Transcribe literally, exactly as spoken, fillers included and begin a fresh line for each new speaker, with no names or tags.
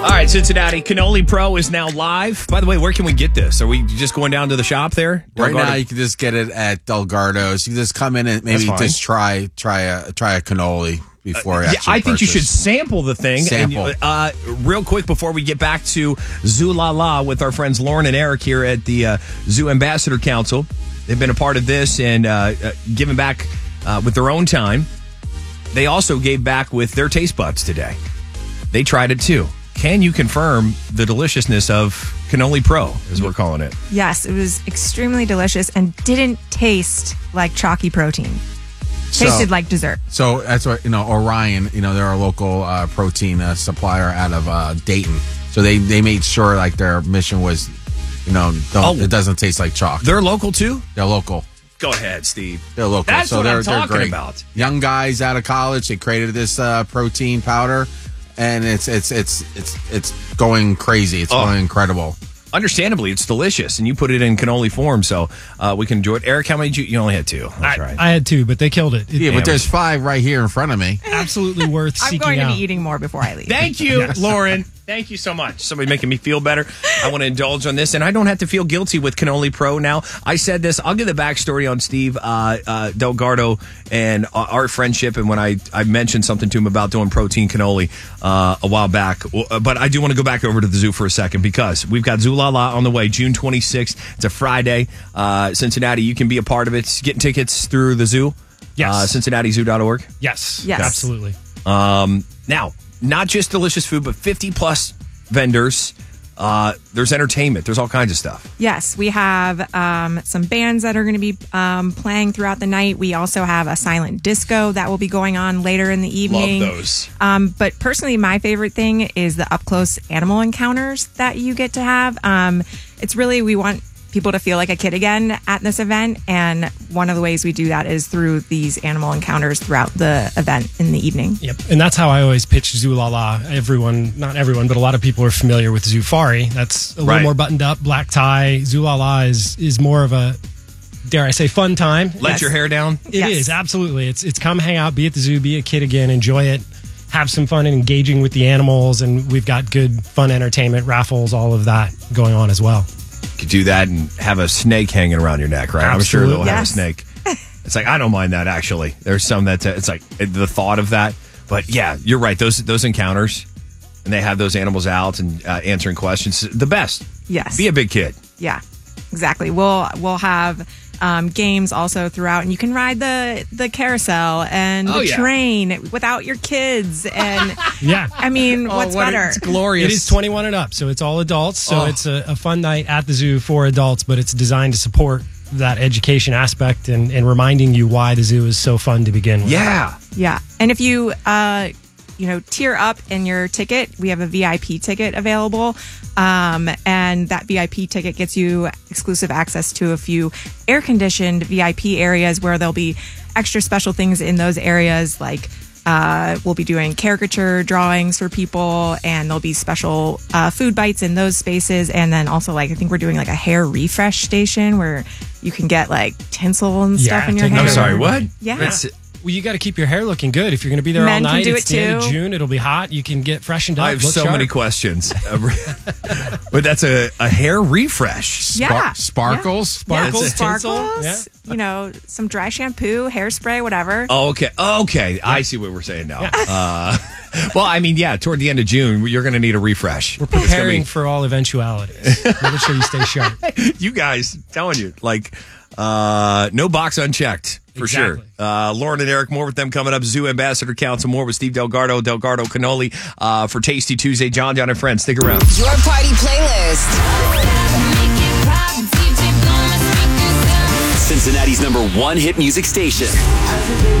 All right, Cincinnati, Cannoli Pro is now live. By the way, where can we get this? Are we just going down to the shop there?
Right now, you can just get it at Delgardo's. You can just come in and maybe just try try a try a cannoli before. Uh,
yeah, I think
purchase.
you should sample the thing.
Sample.
And, uh, real quick before we get back to Zoo La La with our friends Lauren and Eric here at the uh, Zoo Ambassador Council. They've been a part of this and uh, uh, giving back uh, with their own time. They also gave back with their taste buds today. They tried it too. Can you confirm the deliciousness of Cannoli Pro, as we're calling it?
Yes, it was extremely delicious and didn't taste like chalky protein. Tasted
so,
like dessert.
So that's what, you know, Orion, you know, they're a local uh, protein uh, supplier out of uh, Dayton. So they, they made sure like their mission was, you know, don't,
oh,
it doesn't taste like chalk.
They're local too?
They're local.
Go ahead, Steve.
They're local.
That's
so
what
they're,
I'm talking
they're great.
about.
Young guys out of college, they created this uh, protein powder. And it's it's it's it's it's going crazy. It's
oh.
going incredible.
Understandably, it's delicious, and you put it in cannoli form, so uh, we can enjoy it. Eric, how many did you? You only had two. That's
I,
right.
I had two, but they killed it. it
yeah, but there's five right here in front of me.
Absolutely worth
I'm
seeking
going to
out.
be eating more before I leave.
Thank you, yes. Lauren. Thank you so much. Somebody making me feel better. I want to indulge on this, and I don't have to feel guilty with Cannoli Pro now. I said this. I'll give the backstory on Steve uh, uh, Delgardo and uh, our friendship, and when I, I mentioned something to him about doing protein cannoli uh, a while back. But I do want to go back over to the zoo for a second because we've got Zoo La La on the way, June twenty-sixth. It's a Friday. Uh, Cincinnati, you can be a part of it. Getting tickets through the zoo.
Yes.
Uh, Cincinnati Zoo dot org.
Yes.
Yes.
Absolutely.
Um, now, not just delicious food, but fifty plus vendors. Uh, there's entertainment. There's all kinds of stuff.
Yes, we have um, some bands that are going to be um, playing throughout the night. We also have a silent disco that will be going on later in the evening.
Love those.
Um, but personally, my favorite thing is the up close animal encounters that you get to have. Um, it's really, we want people to feel like a kid again at this event. And one of the ways we do that is through these animal encounters throughout the event in the evening.
Yep. And that's how I always pitch Zoo La La. Everyone, not everyone, but a lot of people are familiar with Zoofari. That's a little
right.
more buttoned up, black tie. Zoo La La is, is more of a, dare I say, fun time.
Let
Yes.
your hair down.
It
Yes.
is, absolutely. It's, it's come hang out, be at the zoo, be a kid again, enjoy it, have some fun and engaging with the animals. And we've got good fun entertainment, raffles, all of that going on as well.
You could do that and have a snake hanging around your neck, right?
Absolutely.
I'm sure they'll have a
Yes.
snake. It's like, I don't mind that, actually. There's some that, uh, it's like the thought of that. But yeah, you're right. Those those encounters, and they have those animals out and uh, answering questions. The best.
Yes.
Be a big kid.
Yeah, exactly. We'll we'll have um, games also throughout, and you can ride the the carousel and
Oh,
the
yeah.
train without your kids. And
Yeah.
I mean, what's
what-
better?
It's glorious.
It is twenty-one and up, so it's all adults. So
Oh.
it's a, a fun night at the zoo for adults, but it's designed to support that education aspect and, and reminding you why the zoo is so fun to begin with.
Yeah.
Yeah, and if you uh, you know tier up in your ticket, we have a V I P ticket available, um, and that V I P ticket gets you exclusive access to a few air conditioned V I P areas where there'll be extra special things in those areas, like. Uh, we'll be doing caricature drawings for people, and there'll be special uh, food bites in those spaces. And then also, like, I think we're doing like a hair refresh station where you can get like tinsel and
Yeah,
stuff in your
take-
hair.
I'm sorry, what?
Yeah.
That's,
Well, you got to keep your hair looking good. If you're going to be there
Men
all
can
night,
do
it's
it
the end of
too.
June. It'll be hot. You can get freshened up.
I have
look
so
sharp.
many questions. But that's a, a hair refresh.
Yeah.
Sparkles?
Sparkles,
That's it.
tinsel.
Sparkles,
Yeah.
you know, some dry shampoo, hairspray, whatever.
Oh, okay. Okay. I see what we're saying now. Uh, well, I mean, yeah, toward the end of June, you're going to need a refresh.
We're preparing for all eventualities. Making sure you stay sharp.
You guys, telling you, like, uh, no box unchecked. For
Exactly.
sure. Uh, Lauren and Eric, more with them coming up. Zoo Ambassador Council, more with Steve Delgardo, Delgardo Cannoli uh, for Tasty Tuesday. John, John, and friends. Stick around.
Your party playlist.
Cincinnati's number one hit music station.